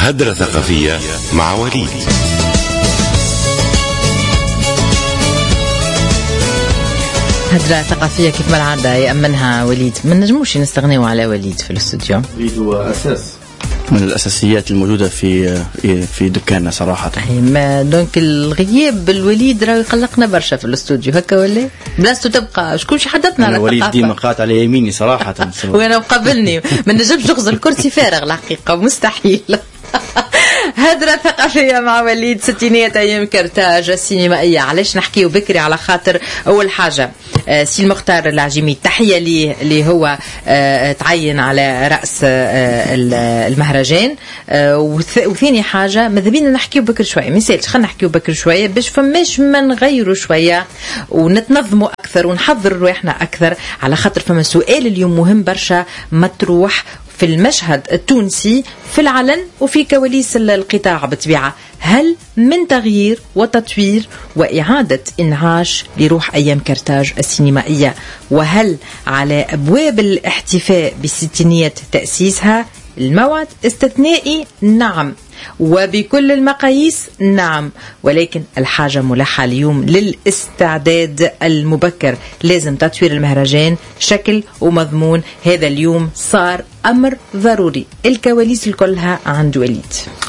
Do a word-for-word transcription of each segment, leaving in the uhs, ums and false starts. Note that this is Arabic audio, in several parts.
هدرة ثقافية مع وليد. هدرة ثقافية كيف ما العادة يأمنها وليد. ما نجموش نستغنيوا على وليد في الاستوديو. وليد هو أساس من الأساسيات الموجودة في في دكاننا صراحة. ما دونك الغياب الوليد راه يقلقنا برشا في الاستوديو هكا ولا بلاصتو تبقى شكون شي حدثنا على الوليد ديما قاعد على يميني صراحة. وانا مقابلني ما نجمش نخزن الكرسي فارغ الحقيقة مستحيل. هدرة ثقافية مع وليد. ستينية أيام كرتاج السينمائية. علاش نحكيه بكري؟ على خاطر أول حاجة آه سي المختار العجيمي تحية ليه اللي هو آه تعين على رأس آه المهرجان. آه وثاني حاجة ماذا بينا نحكيه بكري شوية مثال خلينا نحكيه بكري شوية باش فماش ما نغيروا شوية ونتنظموا أكثر ونحضر روحنا أكثر على خاطر فما سؤال اليوم مهم برشا مطروح في المشهد التونسي في العلن وفي كواليس القطاع بالطبيعة. هل من تغيير وتطوير وإعادة إنعاش لروح أيام كرتاج السينمائية، وهل على أبواب الاحتفاء بستينية تأسيسها؟ الموعد استثنائي نعم، وبكل المقاييس نعم، ولكن الحاجة ملحة اليوم للاستعداد المبكر. لازم تطوير المهرجان شكل ومضمون. هذا اليوم صار أمر ضروري. الكواليس كلها عند وليد.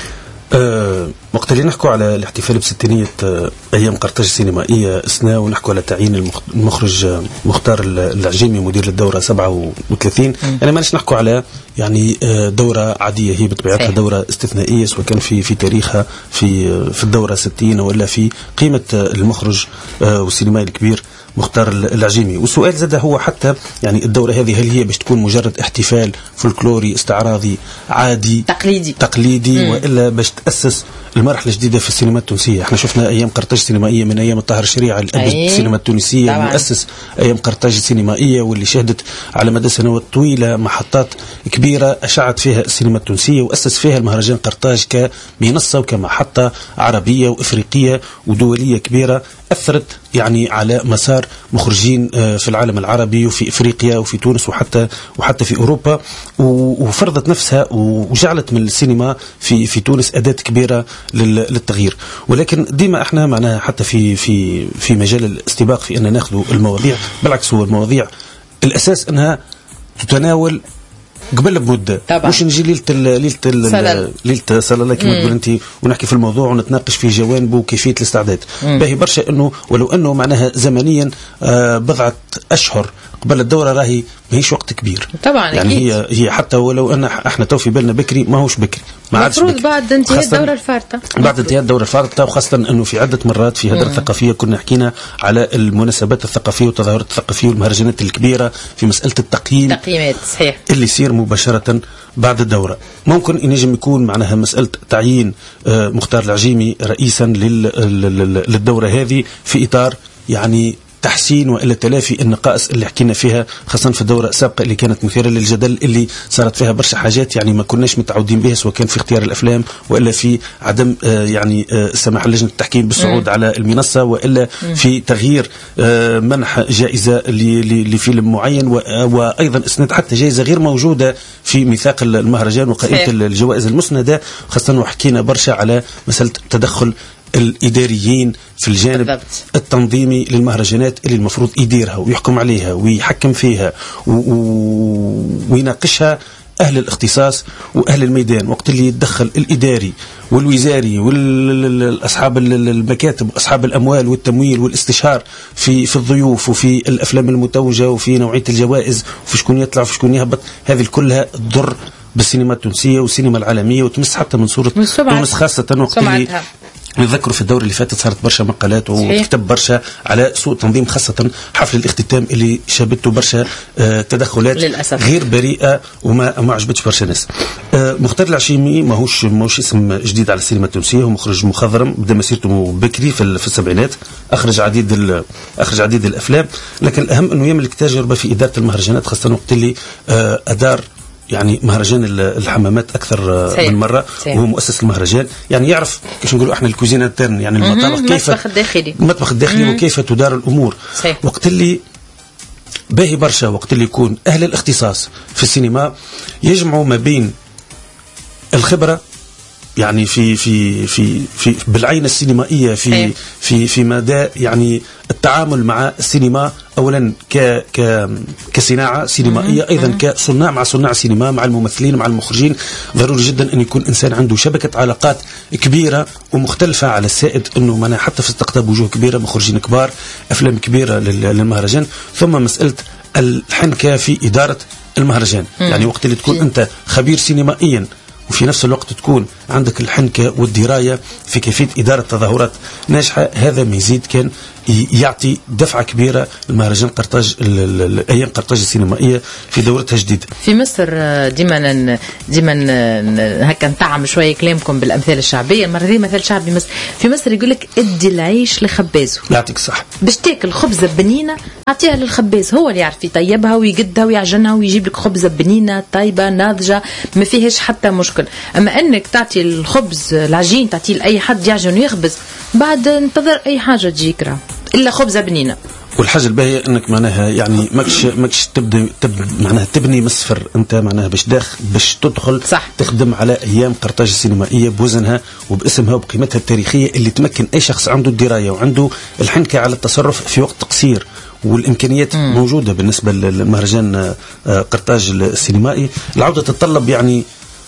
أه وقت اللي نحكوا على الاحتفال بستينية أه أيام قرطاج السينمائية أسنا ونحكوا على تعيين المخرج مختار العجيمي مدير للدورة سبعة وثلاثين. يعني ما نش نحكوا على يعني دورة عادية، هي بطبيعتها دورة استثنائية سواء كان في في تاريخها في في الدورة ستين ولا في قيمة المخرج أه والسينمائي الكبير مختار العجيمي. والسؤال زاد هو حتى يعني الدورة هذه هل هي باش تكون مجرد احتفال فولكلوري استعراضي عادي تقليدي تقليدي وإلا باش تأسس المرحلة الجديدة في السينما التونسية؟ احنا شفنا أيام قرطاج السينمائية من أيام الطاهر الشريعة الأب السينما التونسية المؤسس أيام قرطاج السينمائية واللي شهدت على مدى سنوات طويلة محطات كبيرة أشعت فيها السينما التونسية وأسس فيها المهرجان قرطاج كمنصة وكمحطة عربية وإفريقية ودولية كبيرة أثرت يعني على مسار مخرجين في العالم العربي وفي إفريقيا وفي تونس وحتى وحتى في أوروبا، وفرضت نفسها وجعلت من السينما في في تونس أداة كبيرة للتغيير. ولكن ديما احنا معناها حتى في في في مجال الاستباق في أن ناخذ المواضيع، بالعكس هو المواضيع الأساس أنها تتناول قبل بمدة، مش نجي ليلة ليلة ليلة صلاة كما تقول أنت ونحكي في الموضوع ونتناقش في جوانبه وكيفية الاستعداد. باهي برشا إنه ولو إنه معناها زمنيا آه بضعة أشهر قبل الدورة راهي ماهيش وقت كبير طبعا. يعني أكيد. هي هي حتى ولو أن احنا تو في بالنا بكري ما هوش بكري، ما عادش بكري بعد انتهاء الدورة الفارطة بعد انتهاء الدورة الفارطة، وخاصة أنه في عدة مرات في هدرة الثقافية كنا حكينا على المناسبات الثقافية والتظاهرات الثقافية والمهرجانات الكبيرة في مسألة التقييم تقييمات صحيح اللي يصير مباشرة بعد الدورة. ممكن ينجم يكون معناها مسألة تعيين مختار العجيمي رئيسا للدورة هذه في إطار يعني تحسين وإلا تلافي النقائص اللي حكينا فيها خاصة في الدورة السابقة اللي كانت مثيرة للجدل، اللي صارت فيها برشا حاجات يعني ما كناش متعودين بها سواء كان في اختيار الأفلام وإلا في عدم آه يعني آه السماح لجنة التحكيم بالصعود م. على المنصة وإلا م. في تغيير آه منح جائزة لفيلم معين، وأيضا اسناد حتى جائزة غير موجودة في ميثاق المهرجان وقائمة الجوائز المسندة، خاصة وحكينا برشا على مسألة تدخل الإداريين في الجانب بالضبط. التنظيمي للمهرجانات اللي المفروض يديرها ويحكم عليها ويحكم فيها و... ويناقشها أهل الاختصاص وأهل الميدان. وقت اللي يتدخل الإداري والوزاري والأصحاب المكاتب وأصحاب الأموال والتمويل والاستشهار في في الضيوف وفي الأفلام المتوجة وفي نوعية الجوائز وفي شكون يطلع وفي شكون يهبط، هذه كلها تضر بالسينما التونسية والسينما العالمية وتمس حتى من صورة تونس خاصة. وقت اللي نذكروا في الدورة اللي فاتت صارت برشا مقالات وكتب برشا على سوء تنظيم خاصة حفل الاختتام اللي شابته برشا آه تدخلات للأسف. غير بريئة وما ما عجبتش برشا ناس. آه مختار العجيمي ماهوش ماهوش اسم جديد على السينما التونسية، هو مخرج مخضرم بدا مسيرته بكري في, في السبعينات، أخرج عديد أخرج عديد الأفلام، لكن الأهم أنه يملك تجربة في إدارة المهرجانات خاصة وقت اللي آه أدار يعني مهرجان الحمامات أكثر صحيح. من مرة صحيح. وهو مؤسس المهرجان، يعني يعرف كيف نقولوا احنا الكوزينة الترن يعني المطابخ كيف المطبخ الداخلي المطبخ الداخلي وكيف تدار الأمور صحيح. وقت اللي باهي برشا وقت اللي يكون أهل الاختصاص في السينما يجمعوا ما بين الخبرة يعني في في في في بالعين السينمائيه في في في مدى يعني التعامل مع السينما اولا ك ك كصناعه سينمائيه، ايضا كصناع مع صناع سينما، مع الممثلين مع المخرجين. ضروري جدا ان يكون انسان عنده شبكه علاقات كبيره ومختلفه على السائد، انه معنا حتى في استقطاب وجوه كبيره، مخرجين كبار، افلام كبيره للمهرجان. ثم مساله الحنكه في اداره المهرجان، يعني وقت اللي تكون انت خبير سينمائيا وفي نفس الوقت تكون عندك الحنكة والدراية في كيفية إدارة تظاهرات ناجحة، هذا ما يزيد كان يعطي دفعة كبيرة لمهرجان قرطاج، الأيام قرطاج السينمائية في دورتها جديدة. في مصر ديما ديما هكا نطعم شوية كلامكم بالأمثال الشعبية. المرة دي مثل شعبي مصر في مصر يقول لك ادي العيش لخبازه. يعطيك صح. باش تاكل خبزة بنينة أعطيها للخباز، هو اللي يعرف يطيبها ويقدها ويعجنها ويجيب لك خبزة بنينة طيبة ناضجة ما فيهاش حتى مشكل. أما أنك تعطي الخبز العجين تعطيه لأي حد يعجن ويخبز، بعد انتظر أي حاجة تجيك راه إلا خبزة بنينة. والحاجة الباهية انك معناها يعني ماكش ماكش تبدا تب معناها تبني من الصفر، انت معناها باش داخل باش تدخل صح. تخدم على ايام قرطاج السينمائية بوزنها وباسمها وبقيمتها التاريخية اللي تمكن اي شخص عنده الدراية وعنده الحنكة على التصرف في وقت قصير، والامكانيات مم. موجودة بالنسبة للمهرجان قرطاج السينمائي. العودة تتطلب يعني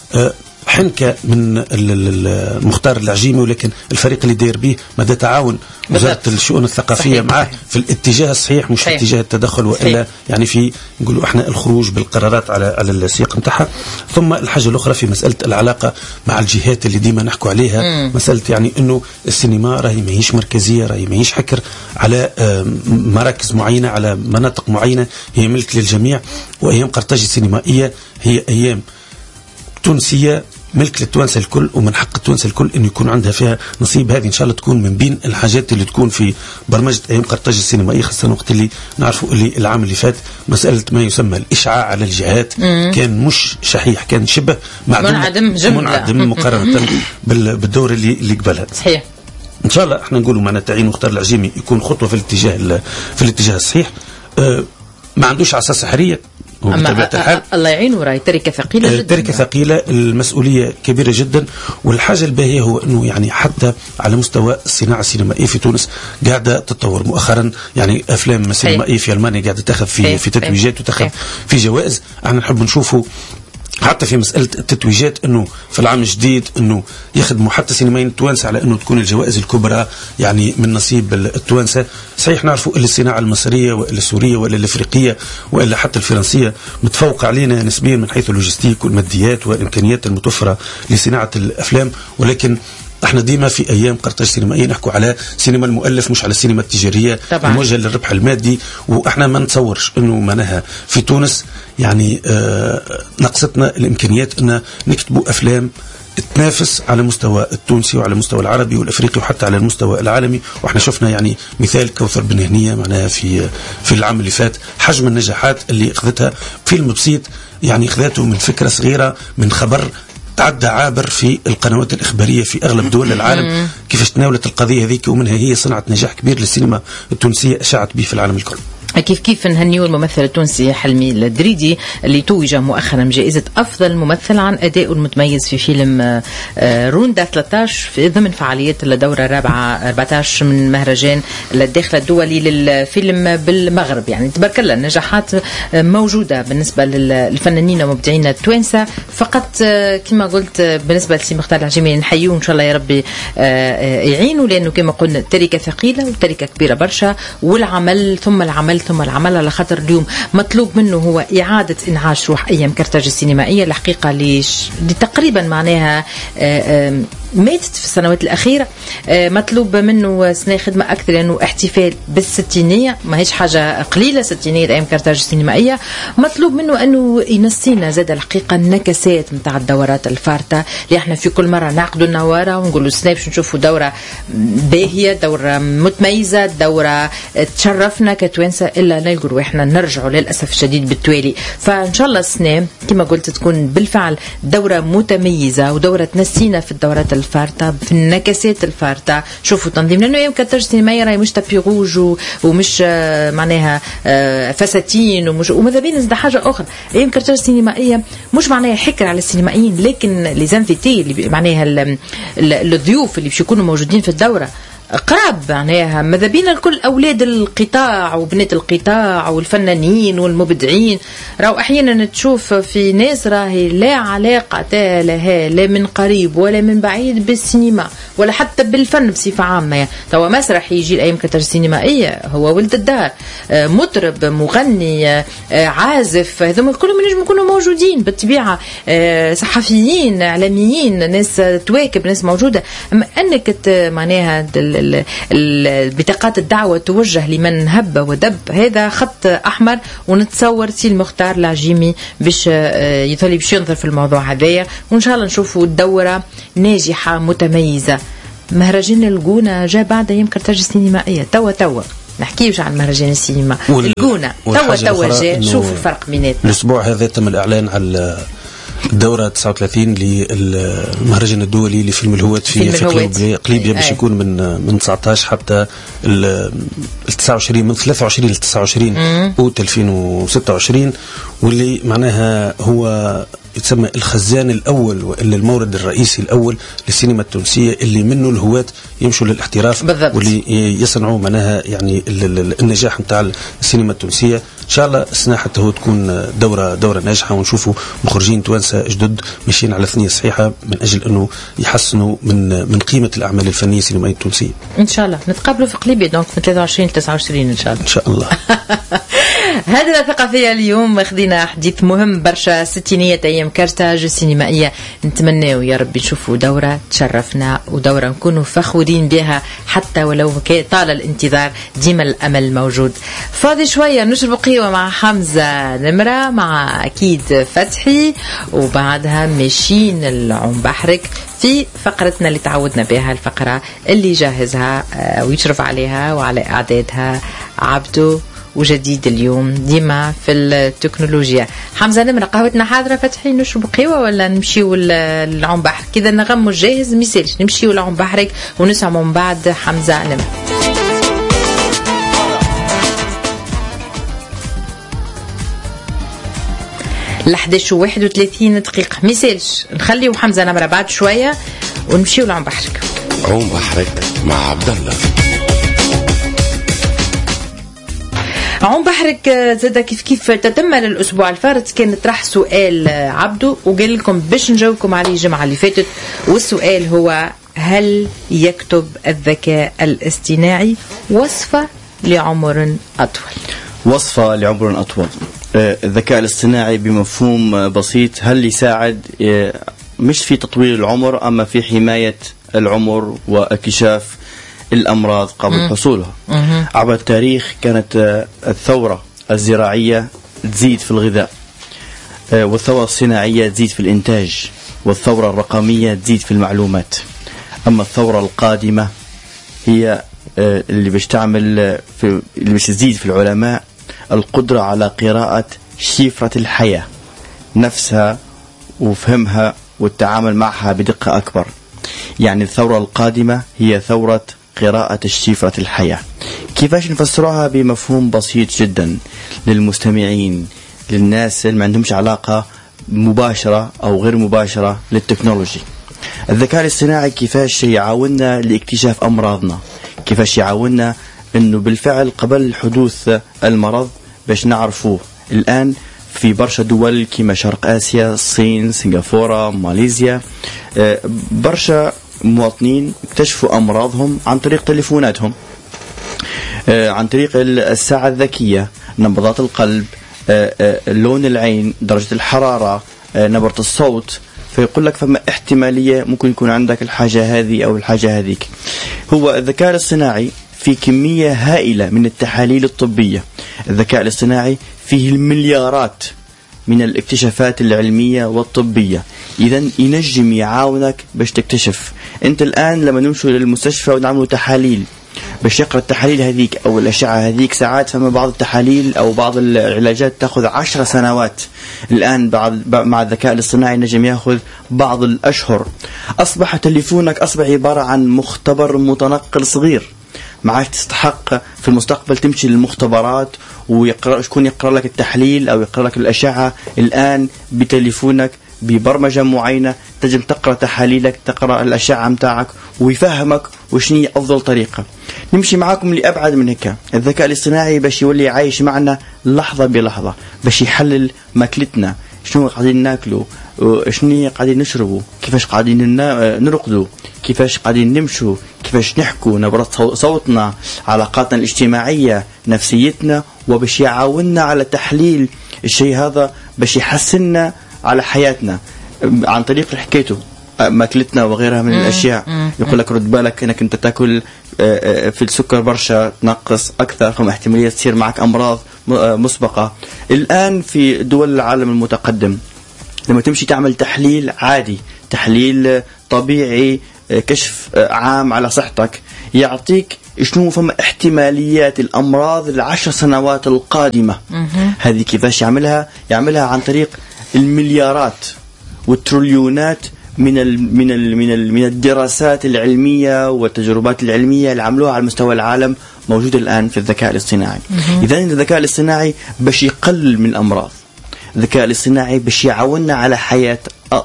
حنكة من المختار العجيمي، ولكن الفريق اللي داير به مدى تعاون وزارة الشؤون الثقافية معه في الاتجاه الصحيح، مش صحيح. اتجاه التدخل وإلا صحيح. يعني في نقولوا احنا الخروج بالقرارات على على السياق نتاعها. ثم الحاجة الأخرى في مسألة العلاقة مع الجهات اللي ديما نحكوا عليها، مم. مسألة يعني إنه السينما راهي ماهيش مركزية، راهي ماهيش حكر على مراكز معينة، على مناطق معينة، هي ملك للجميع. وأيام قرطاج السينمائية هي أيام تونسية ملك للتوانسة الكل، ومن حق التوانسة الكل أن يكون عندها فيها نصيب. هذه إن شاء الله تكون من بين الحاجات اللي تكون في برمجة أيام قرطاج السينمائية، خاصة وقت اللي نعرفوا اللي العام اللي فات مسألة ما يسمى الإشعاع على الجهات مم. كان مش شحيح، كان شبه معدوم منعدم, منعدم مقارنة بالدور اللي اللي قبلها. صحيح. إن شاء الله احنا نقولوا معنا تعيين مختار العجيمي يكون خطوة في الاتجاه في الاتجاه الصحيح. أه ما عندوش عصا سحرية، أما الله يعينه، راي تركة ثقيلة جدا. تركة ثقيلة، المسؤولية كبيرة جدا. والحاجة الباهية هو أنه يعني حتى على مستوى الصناعة السينمائية في تونس قاعدة تتطور مؤخرا، يعني أفلام سينمائية في ألمانيا قاعدة تأخذ في, في تتويجات وتأخذ في جوائز. احنا نحب نشوفه حتى في مسألة التتويجات أنه في العام الجديد أنه يخدموا حتى سينمائيين التوانسة على أنه تكون الجوائز الكبرى يعني من نصيب التوانسة. صحيح نعرفوا إلا الصناعة المصرية وإلا السورية وإلا الأفريقية وإلا حتى الفرنسية متفوق علينا نسبيا من حيث اللوجستيك والماديات والإمكانيات المتوفرة لصناعة الأفلام، ولكن احنا ديما في ايام قرطاج سينمائيه نحكوا على سينما المؤلف مش على السينما التجاريه الموجهه للربح المادي. واحنا ما نتصورش انه معناها في تونس يعني آه نقصتنا الامكانيات ان نكتبوا افلام تنافس على مستوى التونسي وعلى مستوى العربي والافريقي وحتى على المستوى العالمي. واحنا شفنا يعني مثال كوثر بن هنيه معناها في في العام اللي فات، حجم النجاحات اللي اخذتها فيلم بسيط يعني اخذته من فكره صغيره من خبر تعدى عابر في القنوات الإخبارية في أغلب دول العالم، كيفاش تناولت القضية هذيك ومنها هي صنعت نجاح كبير للسينما التونسية أشعت به في العالم الكل. كيف كيف نهنيو الممثل التونسي حلمي الدريدي اللي توج مؤخرا بجائزة أفضل ممثل عن أدائه المتميز في فيلم روندا ثلاثة عشر في ضمن فعاليات الدورة الرابعة أربعة عشر من مهرجان الداخل الدولي للفيلم بالمغرب. يعني تبارك الله النجاحات موجودة بالنسبة للفنانين ومبدعين التوانسة. فقط كما قلت بالنسبة لسي مختار العجيمي نحيوه إن شاء الله يا ربي يعينوا، لأنه كما قلنا تركة ثقيلة وتركة كبيرة برشا، والعمل ثم العمل ثم العمل على خاطر اليوم مطلوب منه هو إعادة إنعاش روح أيام قرطاج السينمائية الحقيقة ليش دي تقريبا معناها ماتت في السنوات الأخيرة. مطلوب منه سنة خدمة أكثر لأنه احتفال بالستينية ما هيش حاجة قليلة، ستينية أيام قرطاج السينمائية. مطلوب منه أنه ينسينا زاد الحقيقة النكسات متاع الدورات الفارطة اللي احنا في كل مرة نعقدوا النوارة ونقولوا السنة باش نشوفوا دورة باهية، دورة متميزة، دورة تشرفنا كتوانسة، إلا نلقوا احنا نرجعوا للأسف الشديد بالتوالي. فإن شاء الله السنة كما قلت تكون بالفعل دورة متميزة ودورة تنسينا في الدورات الفارطة الفارطة في النكسات الفارطة. شوفوا تنظيم لأنه أيام كارتاج السينمائية راهي مش تابي روج ومش معناها فساتين ومش وماذا بين زاد حاجة أخرى. أيام كارتاج السينمائية مش معناها حكر على السينمائيين، لكن ليزانفيتي اللي معناها الضيوف اللي باش يكونوا موجودين في الدورة قراب معناها ماذا بين الكل أولاد القطاع وبنات القطاع والفنانين والمبدعين. راهو أحيانا تشوف في ناس راهي لا علاقة لها لا من قريب ولا من بعيد بالسينما ولا حتى بالفن بصفة عامة. توا مسرح يجي الأيام كارتاج السينمائية هو ولد الدار، مطرب مغني عازف، هذوما كلهم ينجموا يكونوا موجودين بالطبيعة، صحفيين إعلاميين، ناس تواكب، ناس موجودة. أما أنك معناها بطاقات الدعوة توجه لمن هب ودب، هذا خط أحمر. ونتصور سي المختار العجيمي باش يطلب باش ينظر في الموضوع هذايا، وإن شاء الله نشوفوا الدورة ناجحة متميزة. مهرجان الجونة جاء بعد أيام كارتاج السينمائية، توا توا نحكيوش عن مهرجان السينما الجونة توا توا جاء. شوفوا الفرق بيناتنا. الأسبوع هذا تم الإعلان على الدورة تسعة وثلاثين للمهرجان الدولي لفيلم الهوات في في قليبيا باش يكون من من تسعطاش حتى ال تسعة وعشرين، من ثلاثة وعشرين ل تسعة وعشرين أوت ألفين وستة وعشرين، واللي معناها هو يتسمى الخزان الأول وإلا المورد الرئيسي الأول للسينما التونسية اللي منه الهواة يمشوا للاحتراف بالضبط. واللي يصنعوا معناها يعني النجاح نتاع السينما التونسية. إن شاء الله السنة حتى هو تكون دورة دورة ناجحة، ونشوفوا مخرجين توانسة جدد ماشيين على ثنية صحيحة من أجل أنه يحسنوا من من قيمة الأعمال الفنية السينمائية التونسية. إن شاء الله نتقابلوا في قليبيا دونك من ثلاثة وعشرين ل تسعة وعشرين إن شاء الله. إن شاء الله. هذا الثقافية اليوم خدينا حديث مهم برشا، ستينيات أيام كارتاج السينمائية. نتمنى يا رب نشوفوا دورة تشرفنا ودورة نكونوا فخورين بها حتى ولو طال الانتظار، ديما الأمل موجود. فاضي شوية نشرب قهوة مع حمزة نمرة مع أكيد فتحي، وبعدها ماشيين العم بحرك في فقرتنا اللي تعودنا بها، الفقرة اللي جاهزها ويشرف عليها وعلى إعدادها عبدو وجديد اليوم ديما في التكنولوجيا. حمزة نمرة قهوتنا حاضرة فتحي، نشرب قهوة ولا نمشيو للعم بحر كذا؟ نغمو جاهز ميسالش، نمشيو للعم بحرك ونسمعوا من بعد حمزة نمرة. لحداش وواحد وثلاثين دقيقة ميسالش، نخليو حمزة نمرة بعد شوية ونمشيو لعم بحرك. عم بحرك مع عبد الله. عم بحرك زاد كيف كيف تتمل الأسبوع الفارط كان طرح سؤال عبدو وقال لكم باش نجاوبكم عليه الجمعة اللي فاتت، والسؤال هو: هل يكتب الذكاء الاصطناعي وصفة لعمر أطول؟ وصفة لعمر أطول. الذكاء الاصطناعي بمفهوم بسيط هل يساعد مش في تطوير العمر أما في حماية العمر واكتشاف الأمراض قبل م. حصولها. م- عبر التاريخ كانت الثورة الزراعية تزيد في الغذاء، والثورة الصناعية تزيد في الإنتاج، والثورة الرقمية تزيد في المعلومات. أما الثورة القادمة هي اللي باش تعمل في اللي باش تزيد في العلماء القدرة على قراءة شفرة الحياة نفسها وفهمها والتعامل معها بدقة أكبر. يعني الثورة القادمة هي ثورة قراءة الشفرة الحياة. كيفاش نفسرها بمفهوم بسيط جدا للمستمعين، للناس اللي ما عندهمش علاقة مباشرة أو غير مباشرة للتكنولوجي؟ الذكاء الاصطناعي كيفاش يعاوننا لاكتشاف أمراضنا، كيفاش يعاوننا أنه بالفعل قبل حدوث المرض باش نعرفوه. الآن في برشا دول كما شرق آسيا، الصين، سنغافورة، ماليزيا، برشا مواطنين اكتشفوا أمراضهم عن طريق تليفوناتهم، عن طريق الساعة الذكية، نبضات القلب، لون العين، درجة الحرارة، نبرة الصوت. فيقول لك فما احتمالية ممكن يكون عندك الحاجة هذه أو الحاجة هذيك. هو الذكاء الاصطناعي في كمية هائلة من التحاليل الطبية. الذكاء الاصطناعي فيه المليارات من الاكتشافات العلمية والطبية، إذن ينجم يعاونك باش تكتشف. أنت الآن لما نمشي للمستشفى ونعمل تحاليل باش يقرأ التحاليل هذيك أو الأشعة هذيك ساعات. فما بعض التحاليل أو بعض العلاجات تأخذ عشر سنوات. الآن بعد مع الذكاء الاصطناعي نجم يأخذ بعض الأشهر. أصبح تليفونك أصبح عبارة عن مختبر متنقل صغير. ما عادش تستحق في المستقبل تمشي للمختبرات ويقرأ شكون يقرأ لك التحليل أو يقرأ لك الأشعة. الآن بتليفونك ببرمجة معينة تجم تقرأ تحاليلك، تقرأ الأشعة متاعك ويفهمك وشني أفضل طريقة. نمشي معاكم لأبعد من هيك. الذكاء الاصطناعي باش يولي عايش معنا لحظة بلحظة، باش يحلل ماكلتنا، شنو قاعدين ناكلوا، شنو قاعدين نشربوا، كيفاش قاعدين نرقدوا، كيفاش قاعدين نمشوا، كيفاش نحكوا، نبرة صوتنا، علاقاتنا الاجتماعية، نفسيتنا. وباش يعاوننا على تحليل الشيء هذا باش يحسننا على حياتنا عن طريق حكيته ماكلتنا وغيرها من الأشياء. يقول لك رد بالك انك انت تاكل في السكر برشا، تنقص اكثر، فما احتمالية تصير معك امراض مسبقة. الان في دول العالم المتقدم لما تمشي تعمل تحليل عادي، تحليل طبيعي، كشف عام على صحتك، يعطيك شنو فما احتماليات الامراض العشر سنوات القادمة. هذه كيفاش يعملها؟ يعملها عن طريق المليارات والتريليونات من ال من ال من ال من الدراسات العلمية والتجربات العلمية اللي عملوها على مستوى العالم موجودة الآن في الذكاء الاصطناعي. إذا الذكاء الاصطناعي باش يقلل من الأمراض، الذكاء الاصطناعي باش يعاوننا على حياة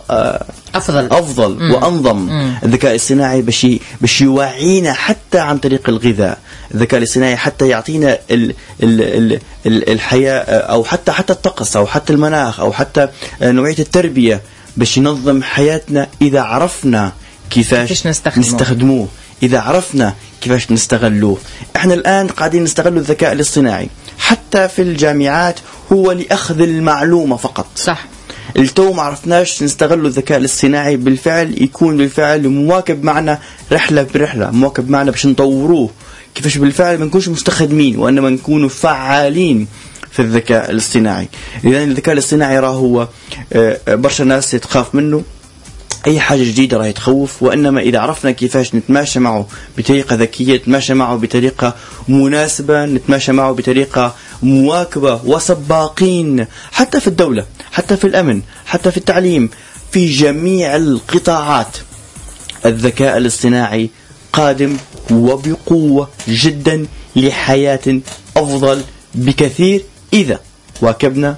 أفضل أفضل مم. وأنظم. مم. الذكاء الاصطناعي باش باش يوعينا حتى عن طريق الغذاء. الذكاء الاصطناعي حتى يعطينا ال ال ال ال الحياة أو حتى حتى الطقس أو حتى المناخ أو حتى نوعية التربية باش ينظم حياتنا إذا عرفنا كيفاش نستخدموه. نستخدموه إذا عرفنا كيفاش نستغلوه. احنا الآن قاعدين نستغل الذكاء الاصطناعي حتى في الجامعات هو لأخذ المعلومة فقط. صح. التو ما عرفناش نستغل الذكاء الاصطناعي بالفعل، يكون بالفعل مواكب معنا رحلة برحلة، مواكب معنا باش نطوروه. كيفاش بالفعل ما نكونش مستخدمين وإنما نكونوا فعالين في الذكاء الاصطناعي. إذن الذكاء الاصطناعي راه هو برشا ناس تخاف منه، أي حاجة جديدة راه يتخوف، وإنما إذا عرفنا كيفاش نتماشى معه بطريقة ذكية، نتماشى معه بطريقة مناسبة، نتماشى معه بطريقة مواكبة وسباقين، حتى في الدولة، حتى في الأمن، حتى في التعليم، في جميع القطاعات الذكاء الاصطناعي قادم وبقوة جدا لحياة أفضل بكثير إذا واكبنا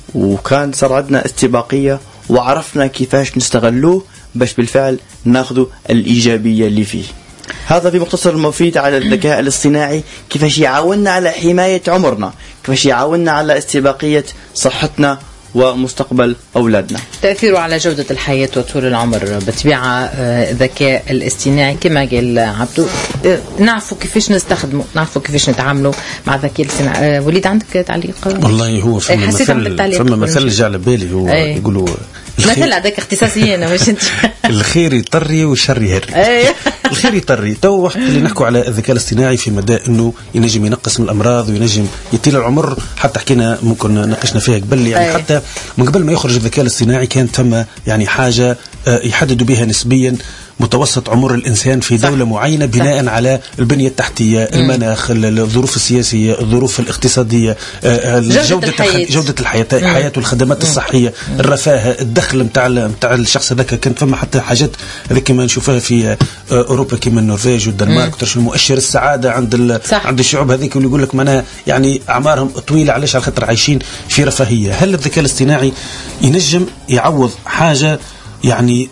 وكان صار عندنا استباقية وعرفنا كيفاش نستغلوه باش بالفعل ناخذوا الإيجابية اللي فيه. هذا في مختصر المفيد على الذكاء الاصطناعي، كيفاش يعاوننا على حماية عمرنا، كيفاش يعاوننا على استباقية صحتنا ومستقبل أولادنا. تأثيره على جودة الحياة وطول العمر بطبيعة الذكاء الاصطناعي كما قال عبدو. نعرفوا كيفاش نستخدمه، نعرفوا كيفاش نتعاملوا مع الذكاء الاصطناعي. وليد عندك تعليق؟ والله هو فما مثل فما مثل جاء على بالي، هو يقولوا مثل هذاك اختصاصي انا مش انت. الخير يطري والشر يهري. الخير يطري. تو وقت اللي نحكوا على الذكاء الاصطناعي في مدى انه ينجم ينقص من الامراض وينجم يطيل العمر، حتى حكينا ممكن ناقشنا فيها قبل، يعني حتى من قبل ما يخرج الذكاء الاصطناعي كان تم يعني حاجة يحددوا بها نسبيا متوسط عمر الإنسان في دولة صح. معينة بناء صح. على البنية التحتية، مم. المناخ، الظروف السياسية، الظروف الاقتصادية، جودة, جودة الحياة، جودة الحياة، حياة والخدمات مم. الصحية، مم. الرفاهة، الدخل متاع متاع الشخص هذاك. كانت فما حتى حاجات هذيك كما نشوفها في أوروبا كما النرويج والدنمارك، ترش مؤشر السعادة عند عند الشعوب هذيك، واللي يقول لك معناها يعني أعمارهم طويلة علاش؟ على خاطر عايشين في رفاهية. هل الذكاء الاصطناعي ينجم يعوض حاجة يعني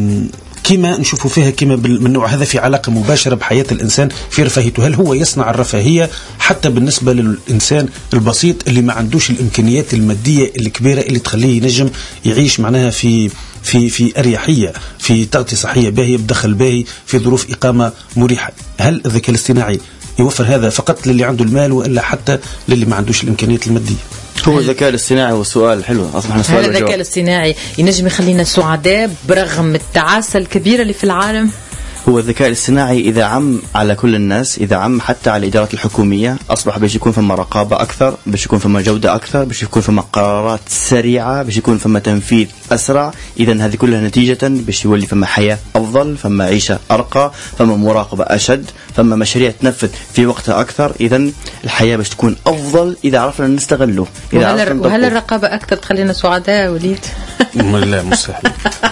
كما نشوفوا فيها كما من نوع هذا في علاقة مباشرة بحياة الإنسان في رفاهيته؟ هل هو يصنع الرفاهية حتى بالنسبة للإنسان البسيط اللي ما عندوش الإمكانيات المادية الكبيرة اللي تخليه ينجم يعيش معناها في في في أريحية، في تغطية صحية باهية، بدخل باهي، في ظروف إقامة مريحة؟ هل الذكاء الاصطناعي يوفر هذا فقط للي عنده المال وإلا حتى للي ما عندوش الإمكانيات المادية؟ هو الذكاء الاصطناعي والسؤال حلو أصبحنا سؤال. الذكاء الاصطناعي ينجم يخلينا سعداء برغم التعاسة الكبيرة اللي في العالم؟ هو الذكاء الاصطناعي إذا عم على كل الناس، إذا عم حتى على الإدارات الحكومية، أصبح باش يكون فما رقابة أكثر، باش يكون فما جودة أكثر، باش يكون فما قرارات سريعة، باش يكون فما تنفيذ أسرع. إذا هذه كلها نتيجة باش يولي فما حياة أفضل، فما عيشة أرقى، فما مراقبة أشد، فما مشاريع تنفذ في وقتها أكثر. إذا الحياة باش تكون أفضل إذا عرفنا نستغله. إذا وهل, عرفنا وهل الرقابة أكثر تخلينا سعداء وليد؟ لا مستحيل.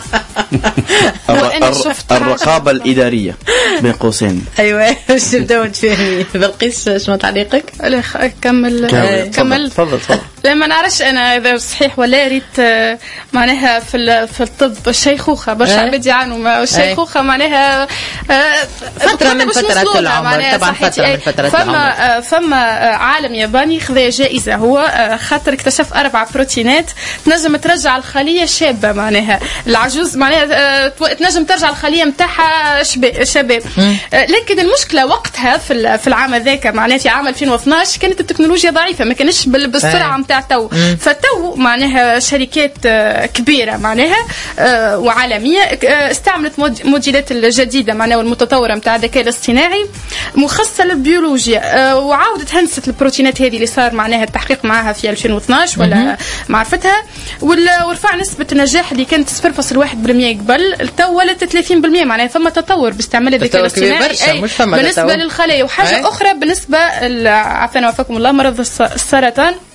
الرقابة الإدارية بين قوسين. أيوة باش نبداو نتفاهمين. بلقيس شنو تعليقك؟ لا كمل كمل تفضل تفضل. لا ما نعرفش انا اذا صحيح ولا ريت معناها في في الطب الشيخوخه برشا عباد يعانوا الشيخوخه معناها فتره من فترات العمر طبعا فتره من فترات العمر. فما فما عالم ياباني خذا جائزه هو خاطر اكتشف اربع بروتينات تنجم ترجع الخليه شابه معناها العجوز معناها تنجم ترجع الخليه نتاعها شباب. لكن المشكله وقتها في في العام هذاك معناها في عام ألفين واثناش كانت التكنولوجيا ضعيفه ما كانش بالسرعه نتاع تو. فتو معناها شركات كبيره معناها وعالميه استعملت موديلات الجديده معناها والمتطوره نتاع الذكاء الاصطناعي مخصصه للبيولوجيا وعاودت هندسه البروتينات هذه اللي صار معناها التحقيق معها في ألفين واثناش ولا معرفتها ورفع نسبه النجاح اللي كانت صفر فاصلة واحد بالمئة قبل تو ولات ثلاثين بالمئة معناها فما تطور باستعمال الذكاء الاصطناعي بالنسبه للخلايا. وحاجه أي. اخرى بالنسبه عفوا وفاكم الله مرض السرطان